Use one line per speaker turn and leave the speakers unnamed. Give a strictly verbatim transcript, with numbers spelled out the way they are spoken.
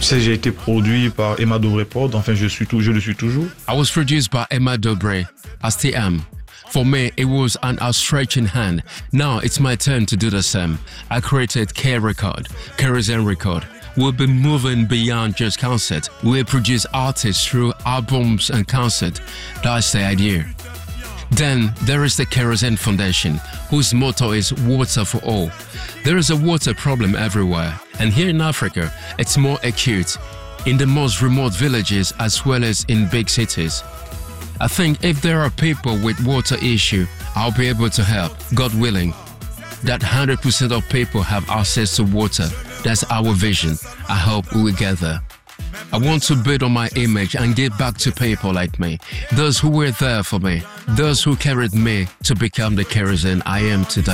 sais, j'ai été produit par Emma Dobrepod, enfin je, suis tout, je le suis toujours.
I was produced by Emma Dobre. I still am. For me, it was an outstretching hand. Now it's my turn to do the same. I created K Record, Kerosene Record. We'll be moving beyond just concert. We'll produce artists through albums and concert. That's the idea. Then there is the Kerosene Foundation, whose motto is water for all. There is a water problem everywhere, and here in Africa, it's more acute, in the most remote villages as well as in big cities. I think if there are people with water issue, I'll be able to help, God willing. That one hundred percent of people have access to water. That's our vision. I hope we will get there. I want to build on my image and give back to people like me, those who were there for me, those who carried me to become the kerosene I am today.